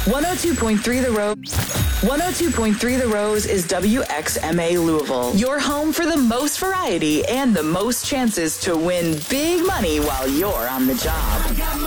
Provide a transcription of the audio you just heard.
102.3 The Rose. 102.3 The Rose is WXMA Louisville, your home for the most variety and the most chances to win big money while you're on the job.